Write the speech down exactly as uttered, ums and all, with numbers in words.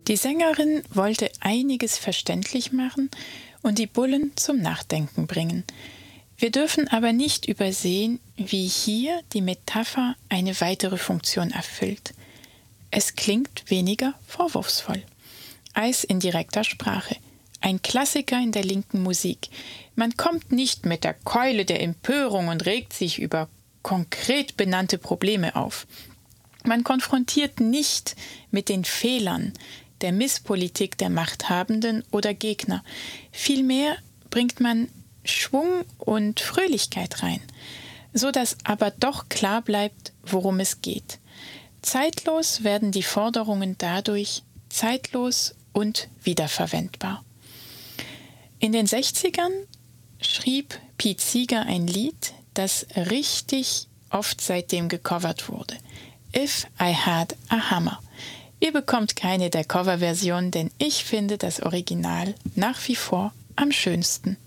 Die Sängerin wollte einiges verständlich machen und die Bullen zum Nachdenken bringen. Wir dürfen aber nicht übersehen, wie hier die Metapher eine weitere Funktion erfüllt. Es klingt weniger vorwurfsvoll. Eis in direkter Sprache. Ein Klassiker in der linken Musik. Man kommt nicht mit der Keule der Empörung und regt sich über konkret benannte Probleme auf. Man konfrontiert nicht mit den Fehlern der Misspolitik der Machthabenden oder Gegner. Vielmehr bringt man Schwung und Fröhlichkeit rein, so dass aber doch klar bleibt, worum es geht. Zeitlos werden die Forderungen dadurch zeitlos und wiederverwendbar. In den sechzigern schrieb Pete Seeger ein Lied, das richtig oft seitdem gecovert wurde. If I Had a Hammer. Ihr bekommt keine der Coverversionen, denn ich finde das Original nach wie vor am schönsten.